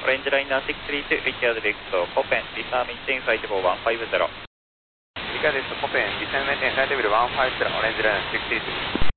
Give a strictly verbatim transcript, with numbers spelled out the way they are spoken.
Orange Liner six three two, reach direct to Copen, disarm maintain flight level one five zero. Reach direct to Copen, disarm maintain flight level one five zero, Orange Liner six three two.